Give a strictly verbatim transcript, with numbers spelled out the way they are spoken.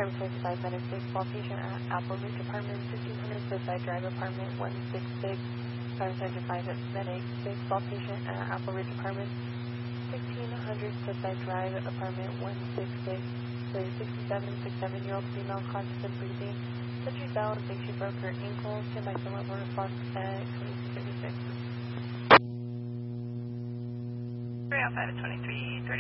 Service twenty-five Medic Baseball Patient at Apple Ridge Apartment, fifteen hundred Cliffside Drive Apartment one six six. Fire Sergeant five Medic Baseball Patient at Apple Ridge Apartment, sixteen hundred Cliffside Drive Apartment one six six. The sixty-seven, sixty-seven-year-old female conscious and breathing. Said she fell and thinks she broke her ankle. Stand by for level response at twenty-two thirty-six. three oh five at twenty-three thirty.